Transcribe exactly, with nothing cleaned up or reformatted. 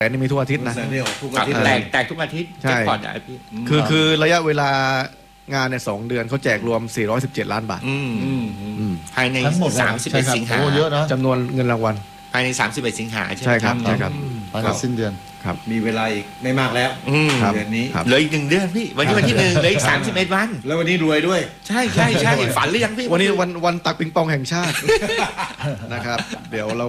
แต่นี่มีทุกอาทิตย์นะแสนนี่ออกทุกอาทิตย์แตเลยกแตกทุกอาทิตย์ใช่แจ็คพอตอะพี่คือคือระยะเวลางานเนี่ยสองเดือนเขาแจกรวมสี่ร้อยสิบเจ็ดล้านบาทอืมอืมอืมภายในทั้งหมดเลยสามสิบใช่เอ็ดครับสิงหาโอ้เยอะนะจำนวนเงินรางวัลภายในสามสิบเอ็ดสิงหาใช่ไหมใช่ครับใช่ครับภายในสิ้นเดือนครับมีเวลาอีกไม่มากแล้วอืมครับเดือนนี้ครับเหลืออีกหนึ่งเดือนพี่วันนี้วันที่หนึ่งเหลืออีกสามสิบเอ็ดวันแล้ววันนี้รวยด้วยใช่ใช่ใช่ฝันหรือยังพี่วันนี้วันวันตักปิงปองแห่งชาติ นะครับ เดี๋ยวเรา